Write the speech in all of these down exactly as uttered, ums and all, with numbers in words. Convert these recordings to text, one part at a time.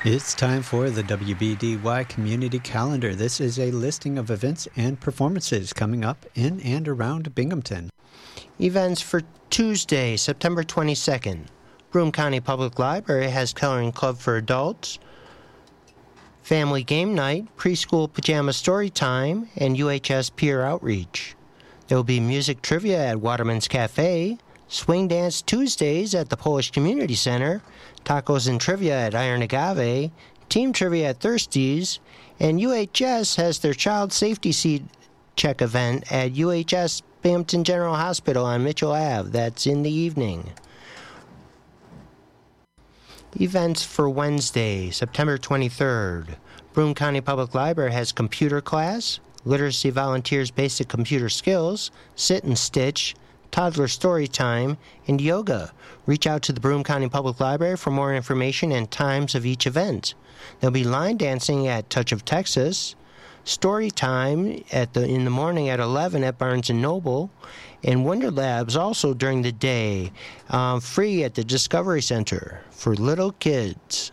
It's time for the W B D Y Community Calendar. This is a listing of events and performances coming up in and around Binghamton. Events for Tuesday, September twenty-second. Broome County Public Library has Coloring Club for adults, Family Game Night, Preschool Pajama Story Time, and U H S Peer Outreach. There will be music trivia at Waterman's Cafe, Swing Dance Tuesdays at the Polish Community Center, Tacos and Trivia at Iron Agave, Team Trivia at Thirsties, and U H S has their Child Safety Seat Check event at U H S Binghamton General Hospital on Mitchell Avenue. That's in the evening. Events for Wednesday, September twenty-third. Broome County Public Library has computer class, literacy volunteers basic computer skills, sit and stitch, toddler story time, and yoga. Reach out to the Broome County Public Library for more information and times of each event. There'll be line dancing at Touch of Texas, story time at the in the morning at eleven at Barnes and Noble, and Wonder Labs also during the day, uh, free at the Discovery Center for little kids.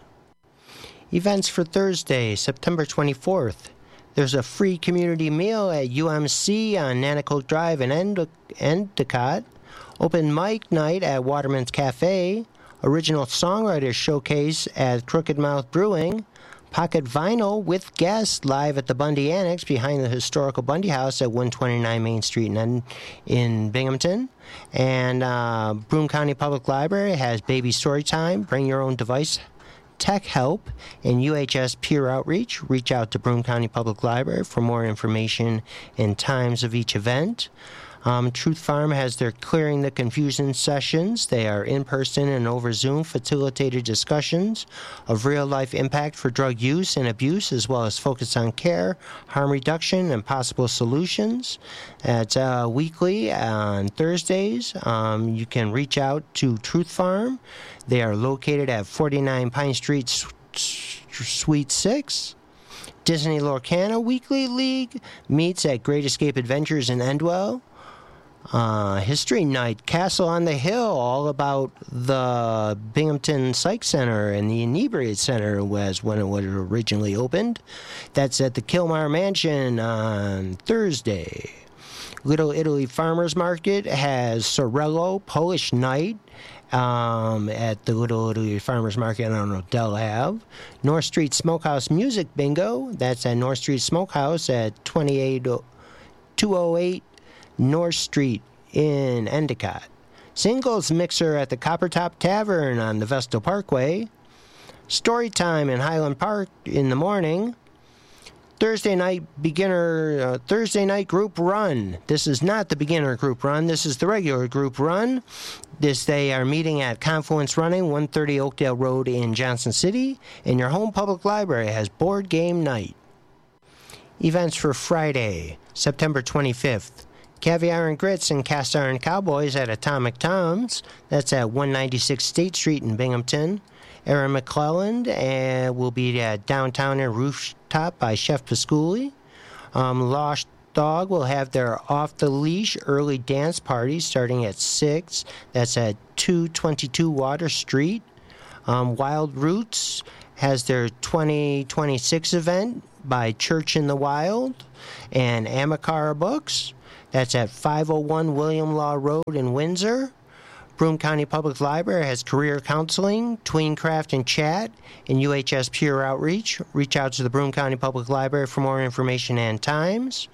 Events for Thursday, September twenty-fourth. There's a free community meal at U M C on Nanticoke Drive in End- Endicott. Open mic night at Waterman's Cafe. Original Songwriters Showcase at Crooked Mouth Brewing. Pocket Vinyl with guests live at the Bundy Annex behind the historical Bundy House at one twenty-nine Main Street in, in Binghamton. And uh, Broome County Public Library has Baby Storytime, Bring Your Own Device, Tech Help, and U H S Peer Outreach. Reach out to Broome County Public Library for more information and times of each event. Um, Truth Farm has their Clearing the Confusion sessions. They are in-person and over Zoom facilitated discussions of real-life impact for drug use and abuse, as well as focus on care, harm reduction, and possible solutions. It's uh, weekly on Thursdays. Um, you can reach out to Truth Farm. They are located at forty-nine Pine Street, Suite six. Disney Lorcana Weekly League meets at Great Escape Adventures in Endwell. Uh, History Night, Castle on the Hill, all about the Binghamton Psych Center and the Inebriate Center was when it was originally opened. That's at the Kilmar Mansion on Thursday. Little Italy Farmers Market has Sorello Polish Night um, at the Little Italy Farmers Market on Odell Avenue. North Street Smokehouse Music Bingo, that's at North Street Smokehouse at twenty-eight two oh eight North Street in Endicott. Singles Mixer at the Coppertop Tavern on the Vestal Parkway. Storytime in Highland Park in the morning. Thursday night beginner, uh, Thursday night group run. This is not the beginner group run. This is the regular group run. This they are meeting at Confluence Running, one thirty Oakdale Road in Johnson City. And your home public library has board game night. Events for Friday, September twenty-fifth. Caviar and Grits and Cast Iron Cowboys at Atomic Tom's. That's at one ninety-six State Street in Binghamton. Aaron McClelland uh, will be at Downtown and Rooftop by Chef Pasculi. Um, Lost Dog will have their off-the-leash early dance party starting at six. That's at two twenty-two Water Street. Um, Wild Roots has their twenty twenty-six event by Church in the Wild and Amacara Books. That's at five oh one William Law Road in Windsor. Broome County Public Library has career counseling, Tweencraft and Chat, and U H S Peer Outreach. Reach out to the Broome County Public Library for more information and times.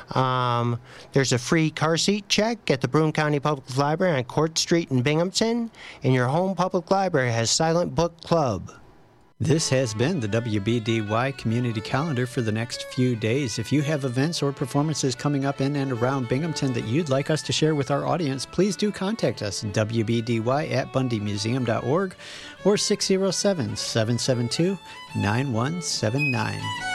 Um, there's a free car seat check at the Broome County Public Library on Court Street in Binghamton. And your home public library has Silent Book Club. This has been the W B D Y Community Calendar for the next few days. If you have events or performances coming up in and around Binghamton that you'd like us to share with our audience, please do contact us at W B D Y at bundy museum dot org or six oh seven, seven seven two, nine one seven nine.